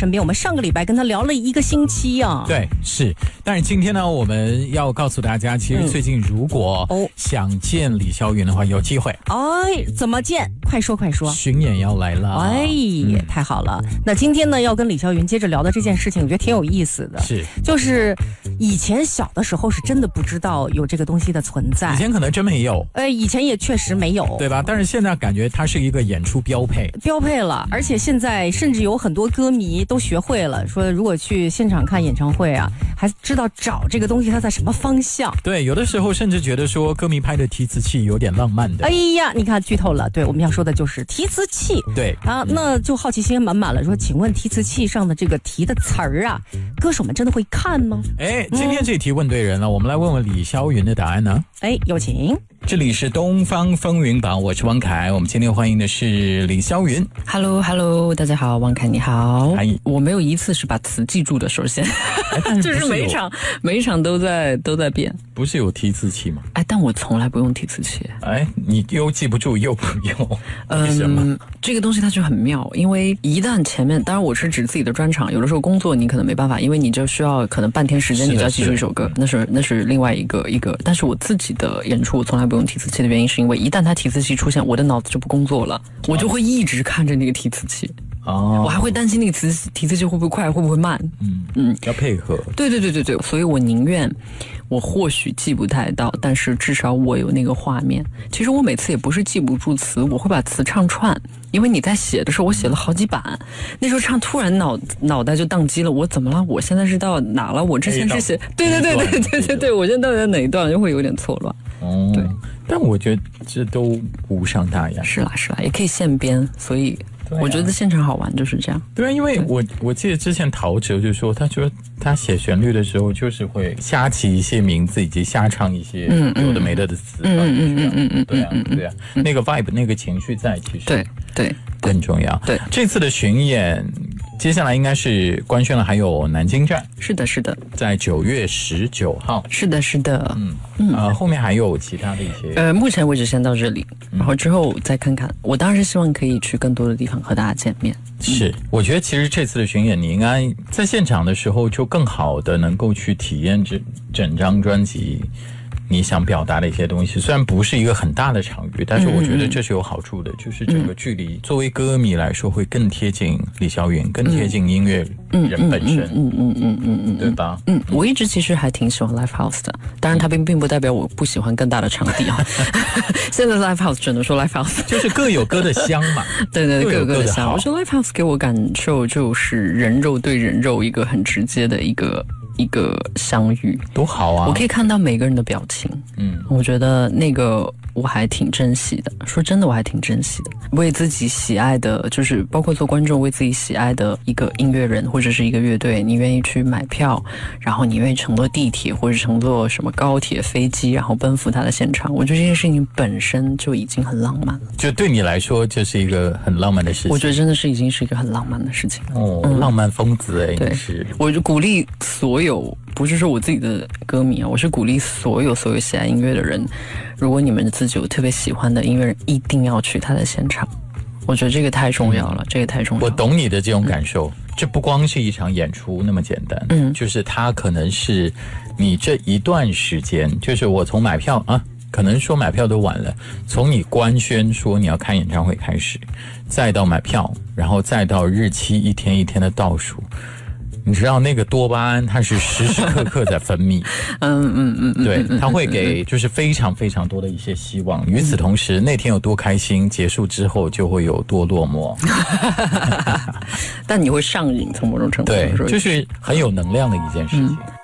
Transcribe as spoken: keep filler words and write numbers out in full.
身边。我们上个礼拜跟他聊了一个星期啊。 对，是。但是今天呢，我们要告诉大家，其实最近如果想见李霄云的话，有机会。 哎，怎么见？快说快说。 巡演要来了。 哎，嗯、太好了。那今天呢，要跟李霄云接着聊的这件事情，我觉得挺有意思的。 是， 就是以前小的时候是真的不知道有这个东西的存在。 以前可能真没有。 呃，以前也确实没有， 对吧？但是现在感觉它是一个演出标配， 标配了。而且现在甚至有很多歌迷都学会了，说如果去现场看演唱会啊，还知道找这个东西它在什么方向。 对，有的时候甚至觉得说歌迷拍的提词器有点浪漫的。 哎呀，你看剧透了。对，我们要说的就是提词器。 对啊，那就好奇心满满了。说，请问提词器上的这个提的词儿啊，歌手们真的会看吗？ 哎，今天这题问对人了，嗯、我们来问问李霄云的答案呢？ 哎，有请。 这里是东方风云榜，我是汪凯。我们今天欢迎的是李霄云。 Hello Hello， 大家好，汪凯你好。我没有一次是把词记住的，首先，就是每一场每一场都在都在变。 不是有提词器吗？ 哎，但我从来不用提词器。 哎，你又记不住又不用，为什么？ 嗯，这个东西它就很妙，因为一旦前面，当然我是指自己的专场，有的时候工作你可能没办法，因为你就需要可能半天时间你就要记住一首歌，那是那是另外一个一个。但是我自己的演出我从来不用提词器的原因，是因为一旦它提词器出现，我的脑子就不工作了，我就会一直看着那个提词器。哦，我还会担心那个词提词器会不会快，会不会慢。 嗯嗯，要配合。 对对对对对，所以我宁愿我或许记不太到，但是至少我有那个画面。其实我每次也不是记不住词，我会把词唱串，因为你在写的时候，我写了好几版，那时候唱突然脑脑袋就宕机了，我怎么了？我现在是到哪了？我之前是写，对对对对对对对，我现在到底在哪一段，就会有点错乱。 哦，对，但我觉得这都无伤大雅。 是啦是啦，也可以现编，所以。我觉得现场好玩就是这样。 对啊，因为我我记得之前陶喆就说，他说他写旋律的时候就是会瞎起一些名字，以及瞎唱一些有的没的的词。 嗯嗯嗯嗯嗯， 对啊对啊，那个 vibe 那个情绪在，其实对对更重要。对，这次的巡演。接下来应该是官宣了，还有南京站。 是的，是的， 在九月十九号。 是的，是的。 嗯嗯，呃，后面还有其他的一些。 呃，目前为止先到这里，然后之后再看看。我当然是希望可以去更多的地方和大家见面。 是，嗯、我觉得其实这次的巡演，你应该在现场的时候就更好的能够去体验这整张专辑。你想表达的一些东西，虽然不是一个很大的场域，但是我觉得这是有好处的，嗯、就是整个距离，作为歌迷来说会更贴近李霄云，更贴近音乐人本身， 嗯嗯嗯嗯嗯， 对吧？ 嗯，我一直其实还挺喜欢 live house 的，当然它并并不代表我不喜欢更大的场地啊。现在 live house 只能说 live house， 就是各有各的香嘛。 对对，各有各的香。我觉得 live house 给我感受就是人肉对人肉一个很直接的一个。一个相遇多好啊！ 我可以看到每个人的表情，嗯，我觉得那个我还挺珍惜的。说真的，我还挺珍惜的。为自己喜爱的，就是包括做观众，为自己喜爱的一个音乐人或者是一个乐队，你愿意去买票，然后你愿意乘坐地铁或者乘坐什么高铁、飞机，然后奔赴他的现场。我觉得这件事情本身就已经很浪漫了。 就对你来说，这是一个很浪漫的事情。 我觉得真的是已经是一个很浪漫的事情。 哦，嗯、浪漫疯子哎， 对， 是。 我就鼓励所有。有不是说我自己的歌迷啊，我是鼓励所有所有喜爱音乐的人，如果你们自己有特别喜欢的音乐人，一定要去他的现场。我觉得这个太重要了，嗯、这个太重要了。 我懂你的这种感受，嗯、这不光是一场演出那么简单，嗯，就是它可能是你这一段时间，就是我从买票啊，可能说买票都晚了，从你官宣说你要开演唱会开始，再到买票，然后再到日期一天一天的倒数。你知道那个多巴胺它是时时刻刻在分泌， 嗯嗯嗯， 对，它会给就是非常非常多的一些希望。与此同时，那天有多开心，结束之后就会有多落寞。 但你会上瘾，从某种程度上对，就是很有能量的一件事情。嗯